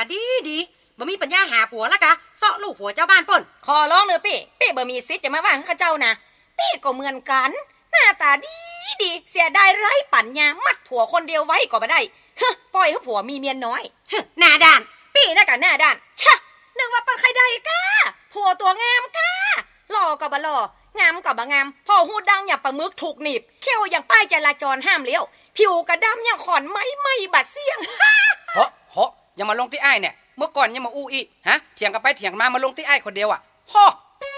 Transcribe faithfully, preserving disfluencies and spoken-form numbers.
ดีดีบ่มีปัญญาหาผัวละกะเซาะลูกผัวเจ้าบ้านป่นขอร้องเด้อพี่พี่บ่มีสิทธิ์จะมาว่าข้าเจ้านะพี่ก็เหมือนกันหน้าตาดีดีเสียดายไร้ปัญญามัดผัวคนเดียวไว้ก็บ่ได้ฮะปล่อยให้ผัวมีเมียน้อยฮะหน้าด้านพี่น่ะกะหน้าด้านชะนึกว่าเป็นใครได้กะผัวตัวงามกะหล่อก็บ่หล่องามก็บ่งามพอหูดังอย่างปลาหมึกถูกหนีบเขี้ยวอย่างป้ายจราจรห้ามเลี้ยวผิวกระดำอย่างขอนไม้ไหม้บาดเสียงเฮ้อเฮ้ออย่ามาลงที่อ้ายเนี่ยเมื่อก่อนยังมาอู้อีฮะเถียงกันไปเถียงมามาลงที่อ้ายคนเดียวอ่ะฮ่อ